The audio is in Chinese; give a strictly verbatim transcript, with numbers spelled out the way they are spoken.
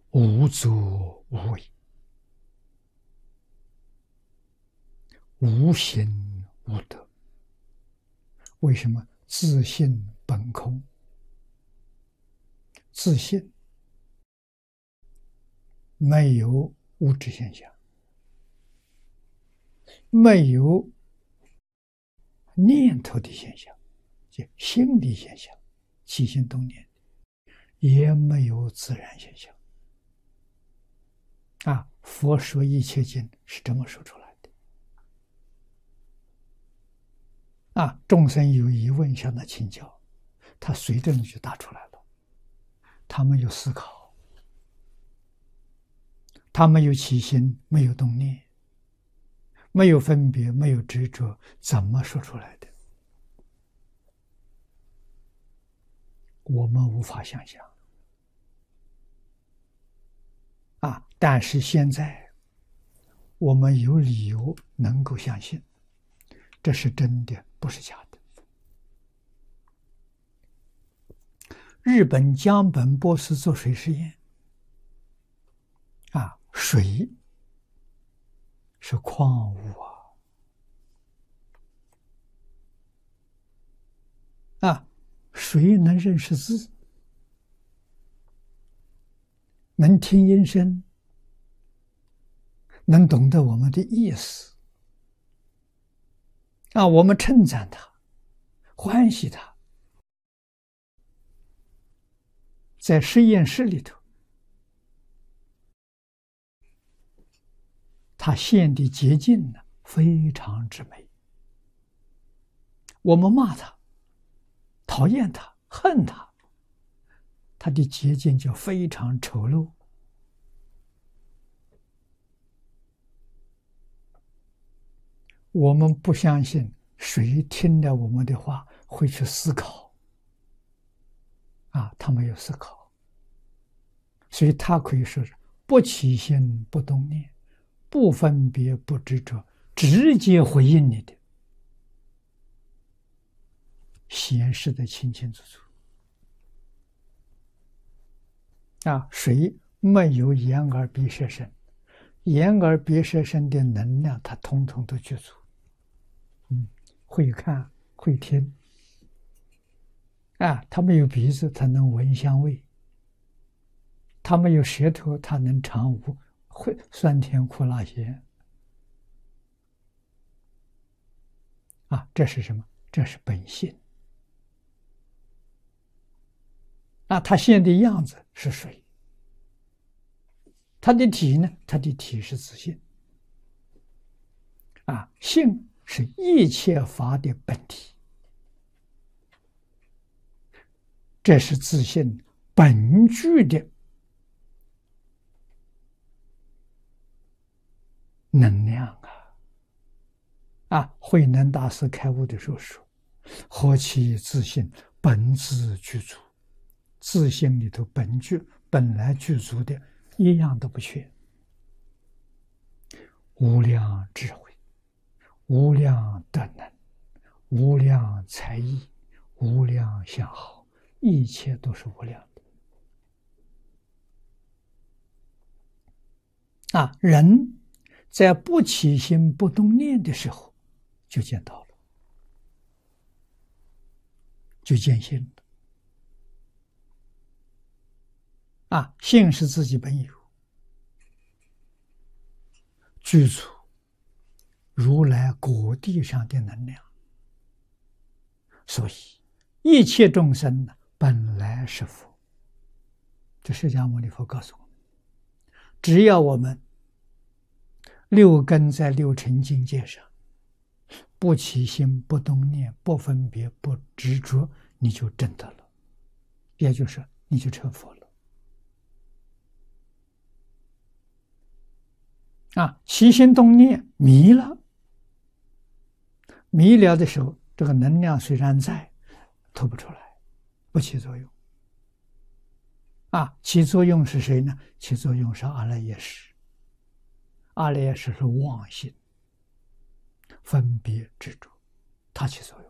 无作无为，无行无德。为什么？自性本空，自性没有物质现象，没有念头的现象，即心理现象，起心动念，也没有自然现象。啊，佛说一切经是这么说出来的。啊，众生有疑问向他请教，他随着你就答出来了。他没有思考，他没有起心，没有动念，没有分别，没有执着，怎么说出来的？我们无法想象。啊！但是现在我们有理由能够相信，这是真的，不是假的。日本江本博士做水实验，啊，水是矿物啊，啊，水能认识字，能听音声，能懂得我们的意思，啊，我们称赞他，欢喜他。在实验室里头，他现的洁净呢，非常之美。我们骂他、讨厌他、恨他，他的洁净就非常丑陋。我们不相信谁听了我们的话会去思考，啊，他没有思考，所以他可以说是不起心不动念，不分别不执着，直接回应你的，显示得清清楚楚。啊，水没有眼耳鼻舌身，眼耳鼻舌身的能量，它统统都具足。嗯，会看会听，啊，它没有鼻子，它能闻香味；它没有舌头，它能尝无会酸甜苦辣咸。啊，这是什么？这是本性。啊，它现的样子是水，它的体呢？它的体是自性。啊，性是一切法的本体，这是自性本具的能量啊！啊，慧能大师开悟的时候说：“何其自性本自具足。”自性里头本具本来具足的，一样都不缺。无量智慧，无量德能，无量才艺，无量相好，一切都是无量的。啊，人在不起心不动念的时候，就见到了，就见性了。啊，性是自己本有，具足如来果地上的能量，所以一切众生呢，本来是佛。这释迦牟尼佛告诉我们，只要我们六根在六尘境界上，不起心不动念，不分别不执着，你就证得了，也就是你就成佛了。啊，起心动念迷了，迷了的时候，这个能量虽然在，透不出来，不起作用。啊，起作用是谁呢？起作用是阿赖耶识。阿赖耶识是妄心、分别执着，它起作用。